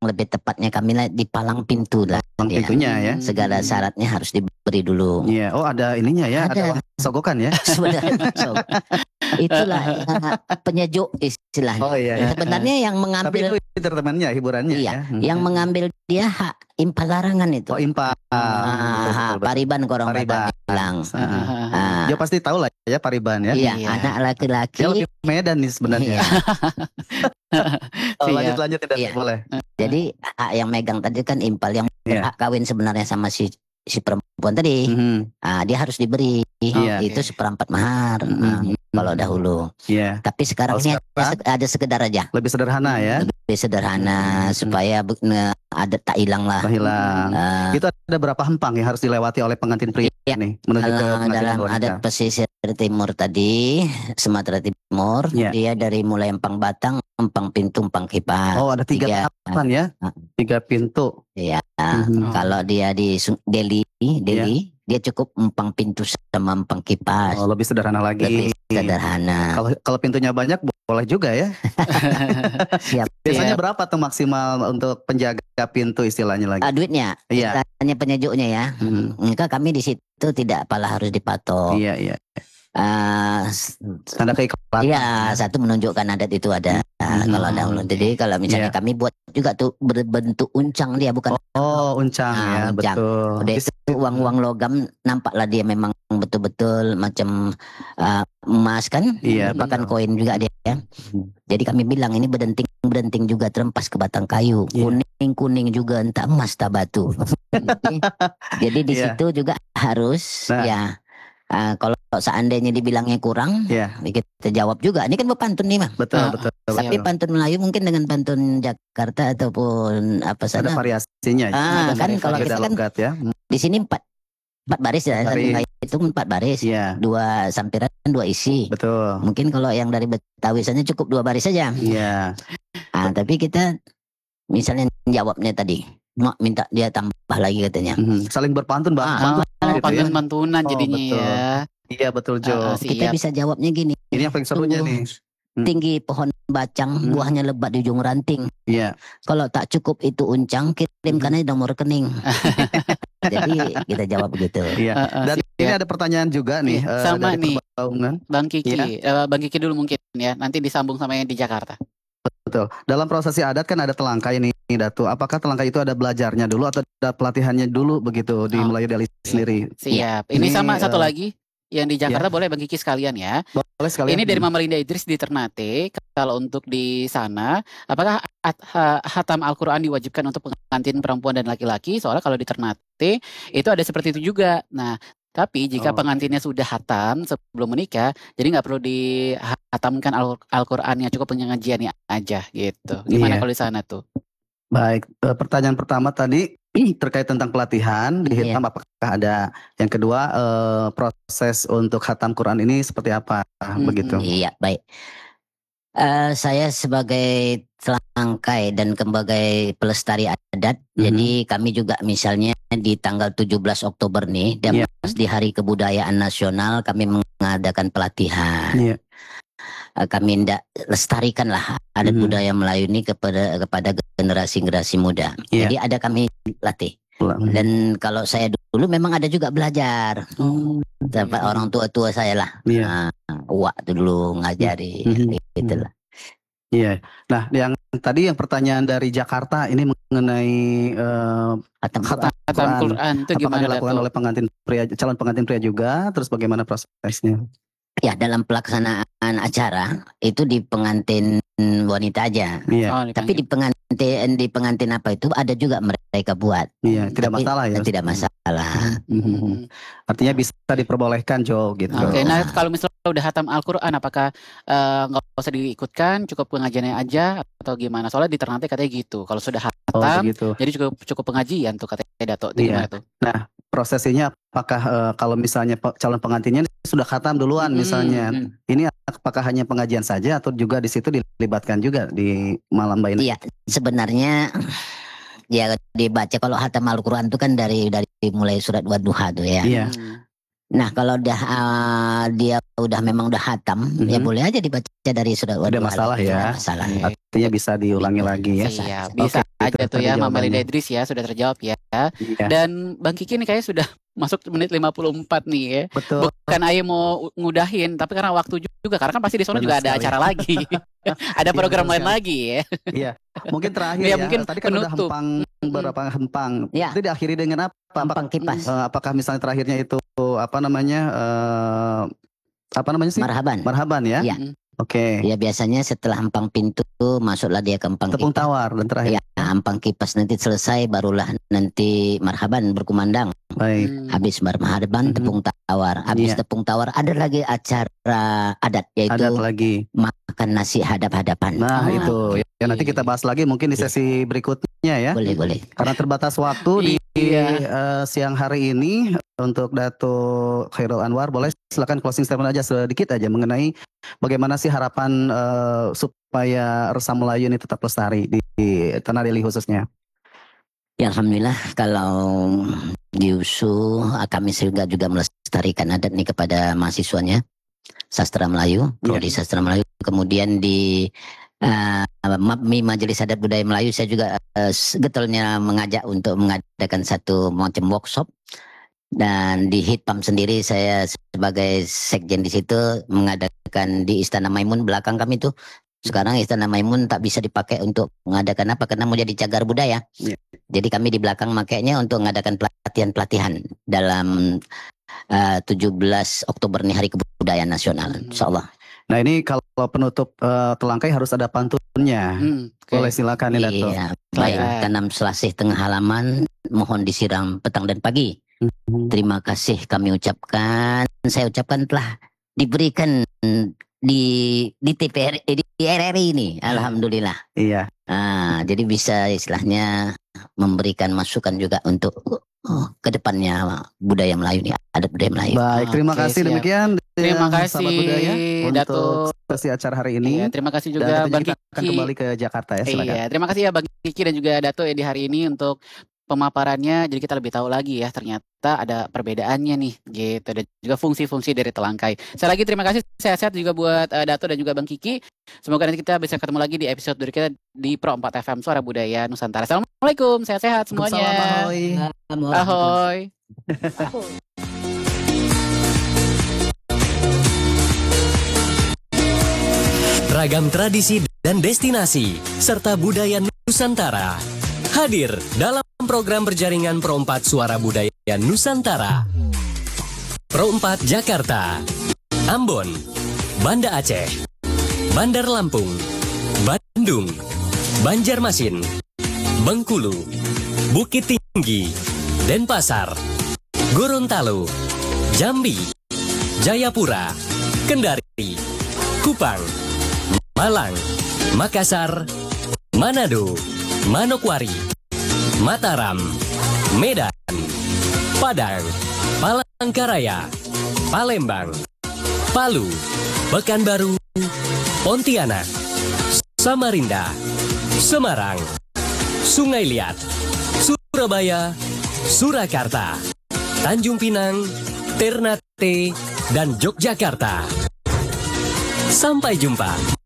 lebih tepatnya kami di palang pintu lah. Palang pintunya ya. Segala syaratnya harus diberi dulu. Iya, oh ada ininya ya, ada sogokan ya. Sebenarnya itulah penyejuk istilahnya. Oh iya. Sebenarnya yang mengambil. Tapi itu entertainmentnya, hiburannya. Iya, ya. yang mengambil dia hak impal larangan itu. Oh impal. Pariban korong bilang. Dia pasti tahu lah ya pariban ya. Iya, anak laki-laki. Dia lebih Medan nih sebenarnya. Lanjut tidak boleh. Jadi hak yang megang tadi kan impal, yang hak kawin sebenarnya sama si perempuan tadi. Dia harus diberi itu seperempat mahar. Kalau dahulu. Tapi sekarang ini ada sekedar aja. Lebih sederhana ya. Lebih sederhana supaya adat tak hilang lah. Hilang. Itu ada berapa hempang yang harus dilewati oleh pengantin pria nih menuju ke dalam adat pesisir timur tadi, Sumatera Timur, dia dari mulai Empang Batang, Empang Pintu, Empang Kipas. Oh, ada 3 tahapan ya. 3 pintu. Iya. Kalau dia di Delhi, dia cukup Empang Pintu sama Empang Kipas. Oh, lebih sederhana lagi. Lebih sederhana. Kalau pintunya banyak boleh juga ya. Siap. Biasanya berapa tuh maksimal untuk penjaga pintu istilahnya lagi? Duitnya. Iya. Tanya penyejuknya ya. Enggak, kami di situ tidak apalah harus dipatok. Iya. Tanda keikhlasan. Iya, satu menunjukkan adat itu ada. Kalau dahulu. Jadi kalau misalnya kami buat juga tuh berbentuk uncang dia, bukan. Oh, uncang ya, betul. Udah itu uang-uang logam, nampaklah dia memang betul-betul macam emas kan. Iya, bahkan koin juga dia ya. Jadi kami bilang ini berdenting juga terempas ke batang kayu. Kuning juga entah emas tak batu. Jadi di situ juga harus kalau seandainya dibilangnya kurang, kita jawab juga. Ini kan berpantun nih, Bang. Betul. Tapi pantun Melayu mungkin dengan pantun Jakarta ataupun apa sana. Ada variasinya. Kan kalau kita kan di sini 4 baris ya. Itu 4 baris. 2 sampiran, 2 isi. Betul. Mungkin kalau yang dari Betawi sana cukup 2 baris saja. Iya. Tapi kita misalnya jawabnya tadi, minta dia tambah lagi katanya. Saling berpantun, Bang. Pantun-pantunan jadinya ya. Iya betul Jo. Kita bisa jawabnya gini. Ini yang paling serunya nih. Tinggi pohon bacang, buahnya lebat di ujung ranting. Iya. Kalau tak cukup itu uncang, kirimkan aja nomor rekening. Jadi kita jawab begitu. Iya. Dan ini ada pertanyaan juga nih. Sama nih, Bang Kiki. Bang Kiki dulu mungkin ya. Nanti disambung sama yang di Jakarta. Betul. Dalam prosesi adat kan ada telangkai ini, Datu. Apakah telangkai itu ada belajarnya dulu atau ada pelatihannya dulu begitu di Melayu Delhi sendiri? Siap. Ini sama satu lagi yang di Jakarta boleh Bang Kiki sekalian ya. Boleh sekalian. Ini dari Mama Linda Idris di Ternate. Kalau untuk di sana, apakah hatam Al-Quran diwajibkan untuk pengantin perempuan dan laki-laki? Soalnya kalau di Ternate itu ada seperti itu juga. Nah, tapi jika pengantinnya sudah hatam sebelum menikah, jadi nggak perlu dihatamkan Al-Qurannya, cukup pengajiannya aja gitu. Gimana kalau di sana tuh? Baik, pertanyaan pertama tadi terkait tentang pelatihan dihitam apakah ada. Yang kedua proses untuk hatam Quran ini seperti apa begitu? Iya, baik. Saya sebagai telangkai dan sebagai pelestari adat, jadi kami juga misalnya di tanggal 17 Oktober nih, dan di Hari Kebudayaan Nasional kami mengadakan pelatihan. Kami lestarikan lah adat budaya Melayu ini kepada generasi muda. Jadi ada kami latih. Dan kalau saya dulu memang ada juga belajar. Sampai orang tua saya lah. Uak tuh dulu ngajari gitu lah. Iya. Nah, yang tadi yang pertanyaan dari Jakarta ini mengenai hatam Quran itu gimana dilakukan oleh calon pengantin pria juga, terus bagaimana prosesnya? Ya, dalam pelaksanaan acara itu di pengantin wanita aja. Tapi di pengantin apa itu ada juga mereka buat. Tidak masalah ya. Tidak masalah. Artinya bisa diperbolehkan Jo gitu. Oke, nah kalau misalnya udah hatam Al-Quran apakah nggak usah diikutkan, cukup pengajiannya aja atau gimana? Soalnya di Ternate katanya gitu. Kalau sudah hatam, jadi cukup pengajian tuh katanya Dato. Gimana tuh? Nah, prosesinya apakah kalau misalnya calon pengantinnya sudah khatam duluan misalnya, ini apakah hanya pengajian saja atau juga di situ dilibatkan juga di malam bayi? Iya, sebenarnya ya dibaca kalau hatam Al-Quran itu kan dari mulai surat Wadduha tuh ya. Nah kalau dia memang udah hatam, ya boleh aja dibaca dari surat Ada Wadduha. masalah Tidak ya. ada masalah. Artinya bisa diulangi lagi ya. Iya, Oke, bisa aja itu tuh tadi ya Mama jawabannya. Linda Idris ya, sudah terjawab ya. Iya, Dan Bang Kiki nih kayaknya sudah masuk menit 54 nih ya. betul. Bukan Aye mau ngudahin, tapi karena waktu juga, karena kan pasti di sana Benar juga ada sekali. acara lagi. Ada Iya, program betul lain sekali. lagi ya. Iya, mungkin terakhir Ya, ya. mungkin Tadi kan udah penutup. hempang beberapa hempang. Ya. Itu diakhiri dengan apa? Hempang kipas. Apakah misalnya terakhirnya itu apa namanya sih? Marhaban. Marhaban ya? Iya. Oke. Ya biasanya setelah empang pintu masuklah dia ke empang Tepung kipas. tawar dan terakhir. Ya, empang kipas nanti selesai barulah nanti marhaban berkumandang. Baik. Habis marhaban Mhm. tepung tawar. Habis Iya. tepung tawar ada lagi acara adat yaitu Ada lagi. makan nasi hadap-hadapan. Nah, Oh, itu. oke. Ya nanti kita bahas lagi mungkin di sesi berikutnya ya. Boleh. Karena terbatas waktu di Iya. siang hari ini untuk Dato Khairul Anwar, boleh silakan closing statement aja sedikit aja mengenai bagaimana sih harapan supaya Resam Melayu ini tetap lestari di Tanah Deli khususnya. Ya alhamdulillah kalau di USU kami juga melestarikan adat ini kepada mahasiswanya sastra Melayu, prodi sastra Melayu. Kemudian di MAPMI Majelis Adat Budaya Melayu saya juga getolnya mengajak untuk mengadakan satu macam workshop. Dan di Hitpam sendiri saya sebagai sekjen di situ mengadakan di Istana Maimun belakang kami tuh. Sekarang Istana Maimun tak bisa dipakai untuk mengadakan apa karena mau jadi cagar budaya. Iya. Jadi kami di belakang makainya untuk mengadakan pelatihan dalam 17 Oktober nih Hari Kebudayaan Nasional. Insyaallah. Nah ini kalau penutup Telangkai harus ada pantunnya. Oke. Boleh silakan ya Dato. Iya, baik. Silakan. Tanam selasih tengah halaman, mohon disiram petang dan pagi. Terima kasih kami ucapkan, saya ucapkan telah diberikan di TPR di RRI ini, alhamdulillah. Iya. Jadi bisa istilahnya memberikan masukan juga untuk ke depannya budaya Melayu nih, adat budaya Melayu. Baik, terima Oke, kasih siap. demikian. Terima sahabat kasih, budaya Dato. untuk sesi acara hari ini. Iya, terima kasih Dan juga tentunya Bang kita akan Kiki. kembali ke Jakarta ya, silakan. Iya, terima kasih ya Bang Kiki dan juga Dato ya di hari ini untuk pemaparannya. Jadi kita lebih tahu lagi ya ternyata ada perbedaannya nih gitu dan juga fungsi-fungsi dari Telangkai. Saya lagi terima kasih sehat-sehat juga buat Dato dan juga Bang Kiki. Semoga nanti kita bisa ketemu lagi di episode berikutnya di Pro 4 FM Suara Budaya Nusantara. Assalamualaikum, sehat-sehat semuanya. Waalaikumsalam, ahoy. Ahoy. Ragam tradisi dan destinasi serta budaya Nusantara hadir dalam program berjaringan Pro 4 Suara Budaya Nusantara. Pro 4 Jakarta, Ambon, Banda Aceh, Bandar Lampung, Bandung, Banjarmasin, Bengkulu, Bukit Tinggi, Denpasar, Gorontalo, Jambi, Jayapura, Kendari, Kupang, Malang, Makassar, Manado, Manokwari, Mataram, Medan, Padang, Palangkaraya, Palembang, Palu, Pekanbaru, Pontianak, Samarinda, Semarang, Sungai Liat, Surabaya, Surakarta, Tanjung Pinang, Ternate, dan Yogyakarta. Sampai jumpa.